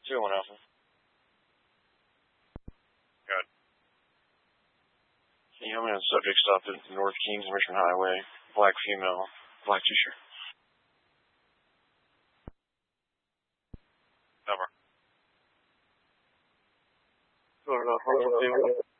201 Alpha. Good. Can you help me on subject stopped at North Kings Richmond Highway? Black female, black t-shirt. Number. 201 Alpha.